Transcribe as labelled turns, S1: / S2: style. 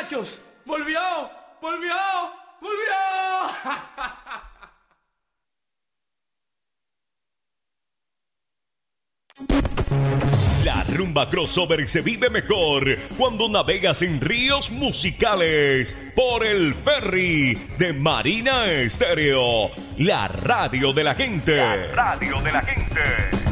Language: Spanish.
S1: muchachos, volvió.
S2: La rumba crossover se vive mejor cuando navegas en ríos musicales por el ferry de Marina Estéreo, la radio de la gente. La radio de la gente.